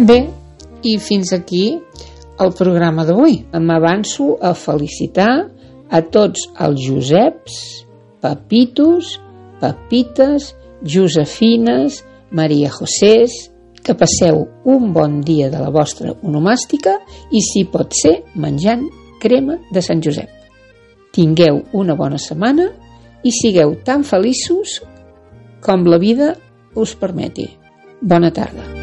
Bé, i fins aquí el programa d'avui. M'avanço a felicitar a tots els Joseps, Pepitos, Pepites, Josefines, Maria Josés, que passeu un bon dia de la vostra onomàstica i, si pot ser, menjant crema de Sant Josep. Tingueu una bona setmana i sigueu tan feliços com la vida us permeti. Bona tarda.